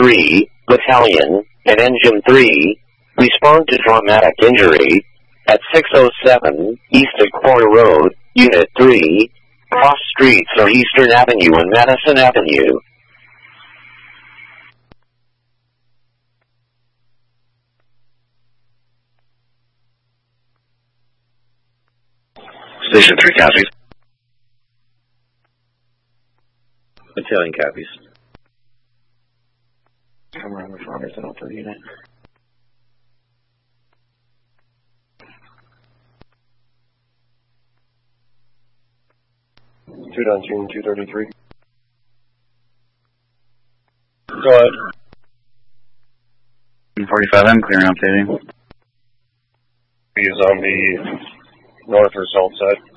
3, Battalion, and Engine 3, respond to traumatic injury at 607 East Equora Road, Unit 3, cross streets are Eastern Avenue and Madison Avenue. Station 3 copies. Battalion copies. Come around with Roberts and Alpha Unit. Two down, June 233. Go ahead. 45M, clearing updating. He is on the north or south side.